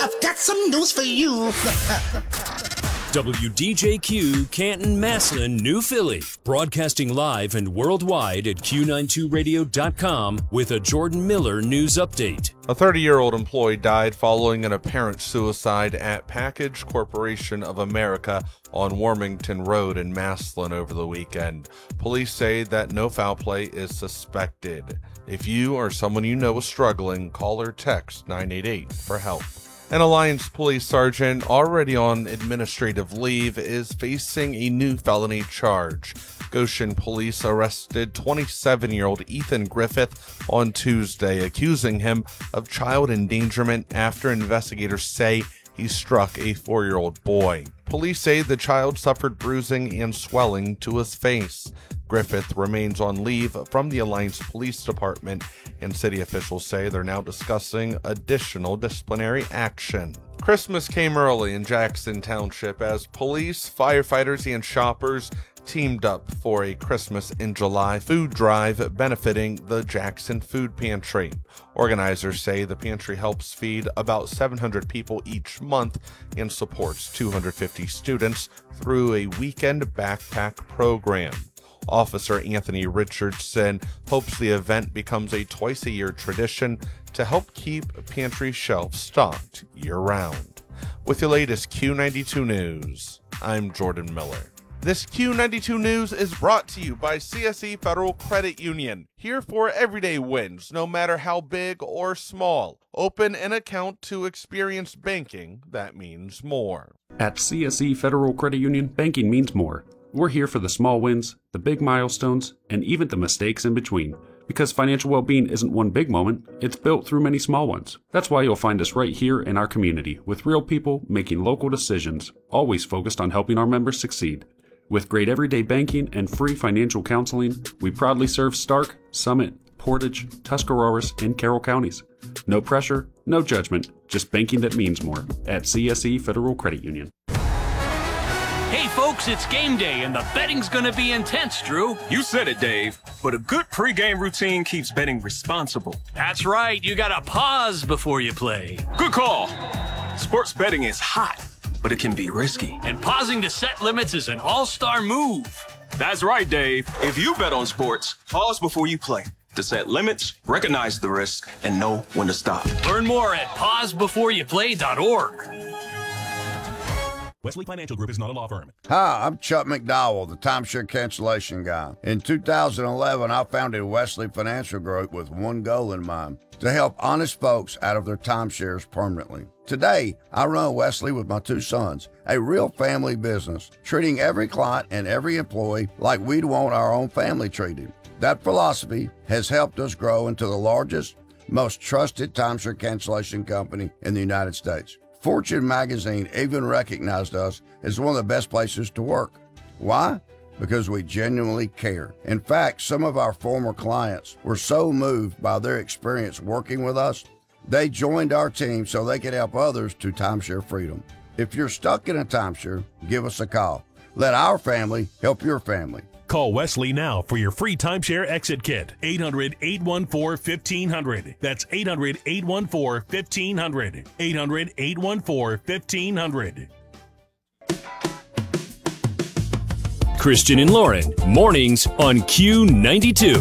I've got some news for you. WDJQ, Canton, Massillon, New Philly. Broadcasting live and worldwide at Q92Radio.com with a Jordan Miller news update. A 30-year-old employee died following an apparent suicide at Package Corporation of America on Warmington Road in Massillon over the weekend. Police say that no foul play is suspected. If you or someone you know is struggling, call or text 988 for help. An Alliance police sergeant already on administrative leave is facing a new felony charge. Goshen police arrested 27-year-old Ethan Griffith on Tuesday, accusing him of child endangerment after investigators say he struck a 4-year-old boy. Police say the child suffered bruising and swelling to his face. Griffith remains on leave from the Alliance Police Department, and city officials say they're now discussing additional disciplinary action. Christmas came early in Jackson Township as police, firefighters, and shoppers teamed up for a Christmas in July food drive benefiting the Jackson Food Pantry. Organizers say the pantry helps feed about 700 people each month and supports 250 students through a weekend backpack program. Officer Anthony Richardson hopes the event becomes a twice-a-year tradition to help keep pantry shelves stocked year-round. With the latest Q92 News, I'm Jordan Miller. This Q92 News is brought to you by CSE Federal Credit Union, here for everyday wins, no matter how big or small. Open an account to experience banking that means more. At CSE Federal Credit Union, banking means more. We're here for the small wins, the big milestones, and even the mistakes in between. Because financial well-being isn't one big moment, it's built through many small ones. That's why you'll find us right here in our community, with real people making local decisions, always focused on helping our members succeed. With great everyday banking and free financial counseling, we proudly serve Stark, Summit, Portage, Tuscarawas, and Carroll counties. No pressure, no judgment, just banking that means more at CSE Federal Credit Union. Hey folks, it's game day and the betting's gonna be intense, Drew. You said it, Dave, but a good pregame routine keeps betting responsible. That's right, you gotta pause before you play. Good call. Sports betting is hot, but it can be risky. And pausing to set limits is an all-star move. That's right, Dave. If you bet on sports, pause before you play to set limits, recognize the risk, and know when to stop. Learn more at pausebeforeyouplay.org. Wesley Financial Group is not a law firm. Hi, I'm Chuck McDowell, the timeshare cancellation guy. In 2011, I founded Wesley Financial Group with one goal in mind: to help honest folks out of their timeshares permanently. Today, I run Wesley with my two sons, a real family business, treating every client and every employee like we'd want our own family treated. That philosophy has helped us grow into the largest, most trusted timeshare cancellation company in the United States. Fortune magazine even recognized us as one of the best places to work. Why? Because we genuinely care. In fact, some of our former clients were so moved by their experience working with us, they joined our team so they could help others to timeshare freedom. If you're stuck in a timeshare, give us a call. Let our family help your family. Call Wesley now for your free timeshare exit kit. 800-814-1500. That's 800-814-1500. 800-814-1500. Christian and Lauren, mornings on Q92.